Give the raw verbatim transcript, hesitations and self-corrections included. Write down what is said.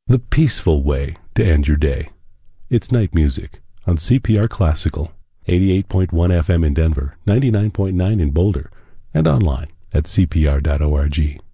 the peaceful way to end your day. It's Night Music on C P R Classical, eighty-eight point one F M in Denver, ninety-nine point nine in Boulder, and online at c p r dot org.